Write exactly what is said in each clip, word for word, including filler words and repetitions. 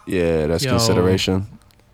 Yeah, that's Yo. consideration.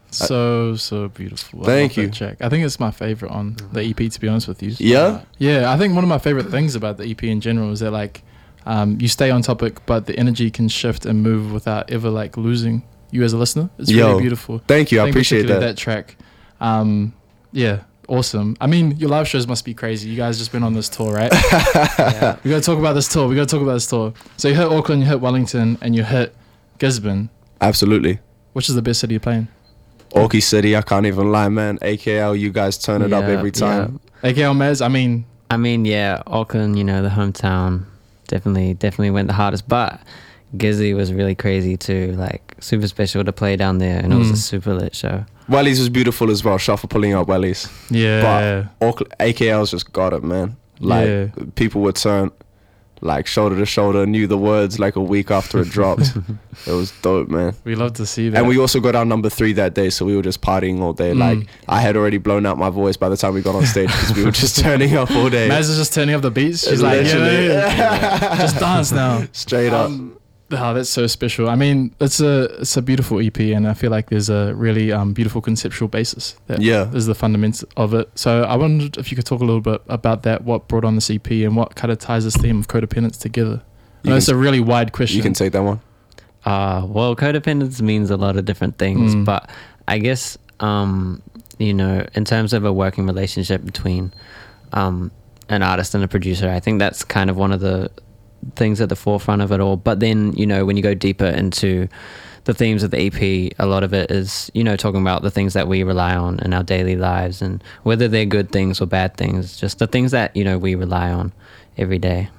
So so beautiful. Thank I love you. that track. I think it's my favorite on the E P, to be honest with you. Yeah? Yeah, I think one of my favorite things about the E P in general is that like um, you stay on topic, but the energy can shift and move without ever like losing you as a listener. It's Yo, really beautiful. Thank you. I, think appreciate particularly that. that track. Um, yeah, awesome. I mean, your live shows must be crazy. You guys just been on this tour, right? Yeah. We gotta talk about this tour. We gotta talk about this tour. So you hit Auckland, you hit Wellington, and you hit Gisborne. Absolutely. Which is the best city you're playing? Orky City, I can't even lie, man. A K L, you guys turn it up Yeah, every time. A K L Mez, I mean, I mean, yeah, Auckland, you know, the hometown, definitely, definitely went the hardest. But Gizzy was really crazy too, like super special to play down there, and it was Mm. a super lit show. Wellies was beautiful as well. Shout for pulling up Wellies. yeah. But Auckland, A K L's just got it, man. Like, Yeah. people would turn like shoulder to shoulder, knew the words like a week after it dropped. It was dope, man. We love to see that. And we also got our number three that day, so we were just partying all day. Mm. Like, I had already blown out my voice by the time we got on stage because we were just turning up all day. Maz is just turning up the beats. She's like, yeah, Literally. yeah, yeah. Just dance now. Straight up. Um, oh, that's so special. I mean, it's a it's a beautiful E P, and I feel like there's a really um, beautiful conceptual basis. That Yeah. is the fundament of it. So I wondered if you could talk a little bit about that, what brought on this E P, and what kind of ties this theme of codependence together. I You know it's can- a really wide question. You can take that one. Uh, well, codependence means a lot of different things, Mm. but I guess, um, you know, in terms of a working relationship between um, an artist and a producer, I think that's kind of one of the things at the forefront of it all. But then, you know, when you go deeper into the themes of the E P, a lot of it is, you know, talking about the things that we rely on in our daily lives, and whether they're good things or bad things, just the things that, you know, we rely on every day.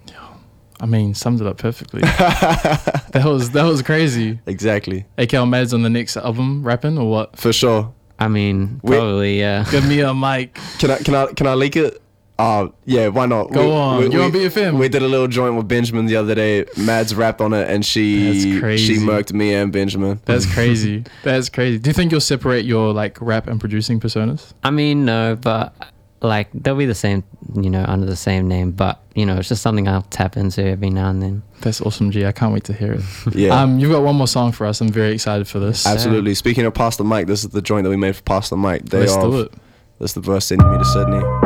I mean, summed it up perfectly. that was that was crazy. Exactly. A K L Mads on the next album rapping or what? For sure. I mean, We- probably, yeah. Give me a mic. Can I can I can I leak it? Uh yeah, why not? Go on. You on B F M? We did a little joint with Benjamin the other day. Mads rapped on it and she That's crazy. she murked me and Benjamin. That's crazy. That's crazy. Do you think you'll separate your like rap and producing personas? I mean, no, but like they'll be the same, you know, under the same name. But you know, it's just something I'll tap into every now and then. That's awesome, G. I can't wait to hear it. Yeah. Um, you've got one more song for us. I'm very excited for this. Absolutely. Speaking of Pasta Mike, this is the joint that we made for Pasta Mike. They Let's are do it. That's the verse sending me to Sydney.